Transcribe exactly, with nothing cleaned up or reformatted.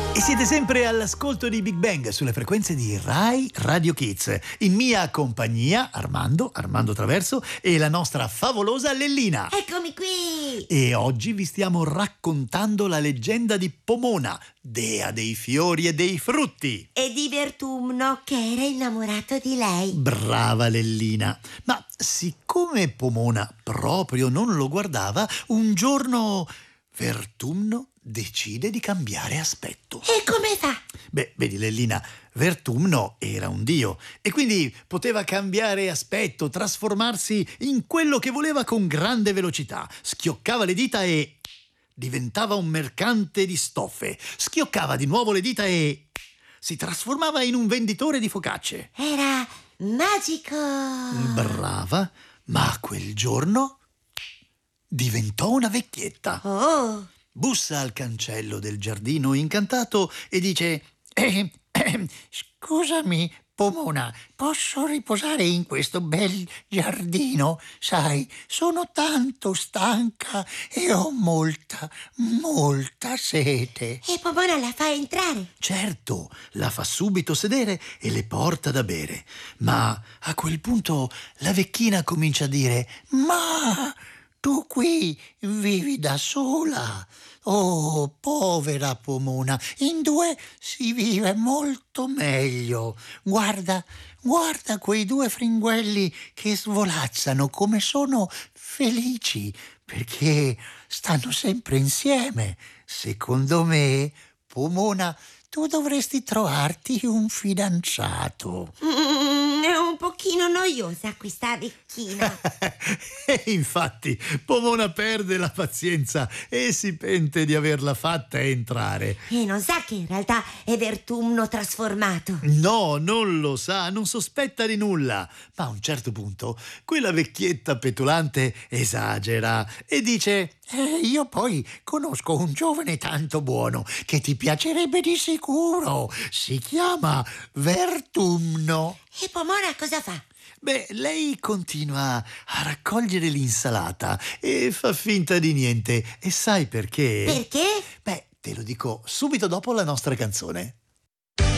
E siete sempre all'ascolto di Big Bang sulle frequenze di Rai Radio Kids. In mia compagnia Armando, Armando Traverso e la nostra favolosa Lellina. Eccomi qui! E oggi vi stiamo raccontando la leggenda di Pomona, dea dei fiori e dei frutti. E di Vertumno, che era innamorato di lei. Brava Lellina. Ma siccome Pomona proprio non lo guardava, un giorno Vertumno decide di cambiare aspetto. E come fa? Beh, vedi Lellina, Vertumno era un dio e quindi poteva cambiare aspetto, trasformarsi in quello che voleva con grande velocità. Schioccava le dita e diventava un mercante di stoffe. Schioccava di nuovo le dita e si trasformava in un venditore di focacce. Era magico! Brava, ma quel giorno diventò una vecchietta. Oh! Bussa al cancello del giardino incantato e dice: eh, eh, scusami, Pomona, posso riposare in questo bel giardino? Sai, sono tanto stanca e ho molta, molta sete. E Pomona la fa entrare? Certo, la fa subito sedere e le porta da bere. Ma a quel punto la vecchina comincia a dire: ma tu qui vivi da sola? Oh, povera Pomona, in due si vive molto meglio. Guarda, guarda quei due fringuelli che svolazzano, come sono felici, perché stanno sempre insieme. Secondo me, Pomona, tu dovresti trovarti un fidanzato. Mm, è un pochino noiosa questa vecchina. E infatti Pomona perde la pazienza e si pente di averla fatta entrare. E non sa che in realtà è Vertumno trasformato. No, non lo sa, non sospetta di nulla. Ma a un certo punto quella vecchietta petulante esagera e dice: eh, io poi conosco un giovane tanto buono che ti piacerebbe di sicuro. Si chiama Vertumno. E Pomona cosa fa? Beh, lei continua a raccogliere l'insalata e fa finta di niente. E sai perché? Perché? Beh, te lo dico subito dopo la nostra canzone.